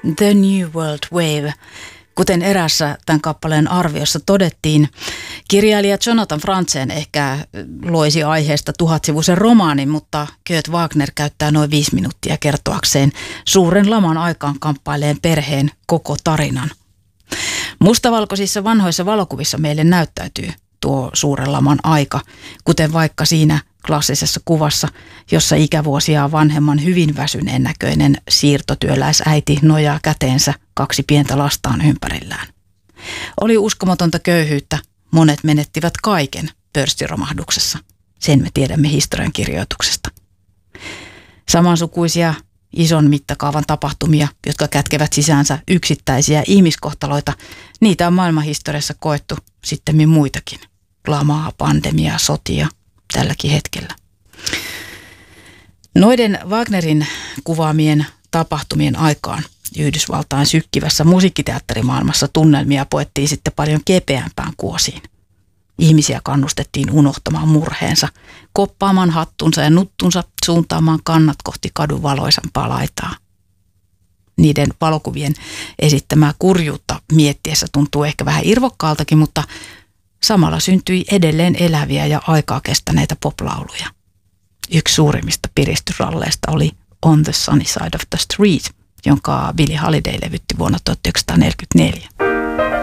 The New World Wave. Kuten erässä tämän kappaleen arviossa todettiin, kirjailija Jonathan Franzen ehkä loisi aiheesta 1000-sivuisen romaanin, mutta Kurt Wagner käyttää noin 5 minuuttia kertoakseen suuren laman aikaan kamppaileen perheen koko tarinan. Mustavalkoisissa vanhoissa valokuvissa meille näyttäytyy tuo suuren laman aika, kuten vaikka siinä klassisessa kuvassa, jossa ikävuosiaan vanhemman hyvin väsyneen näköinen siirtotyöläisäiti nojaa käteensä 2 pientä lastaan ympärillään. Oli uskomatonta köyhyyttä, monet menettivät kaiken pörssiromahduksessa. Sen me tiedämme historiankirjoituksesta. Samansukuisia ison mittakaavan tapahtumia, jotka kätkevät sisäänsä yksittäisiä ihmiskohtaloita, niitä on maailmanhistoriassa koettu sittemmin muitakin. Lamaa, pandemiaa, sotia tälläkin hetkellä. Noiden Wagnerin kuvaamien tapahtumien aikaan Yhdysvaltain sykkivässä musiikkiteatterimaailmassa tunnelmia poettiin sitten paljon kepeämpään kuosiin. Ihmisiä kannustettiin unohtamaan murheensa, koppaamaan hattunsa ja nuttunsa, suuntaamaan kannat kohti kadun valoisampaa laitaa. Niiden valokuvien esittämää kurjuutta miettiessä tuntuu ehkä vähän irvokkaaltakin, mutta samalla syntyi edelleen eläviä ja aikaa kestäneitä poplauluja. Yksi suurimmista piristysralleista oli On the Sunny Side of the Street, jonka Billie Holiday levytti vuonna 1944.